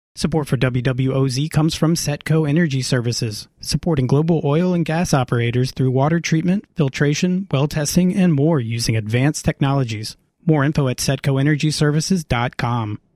Support for WWOZ comes from Setco Energy Services, supporting global oil and gas operators through water treatment, filtration, well testing, and more using advanced technologies. More info at setcoenergyservices.com.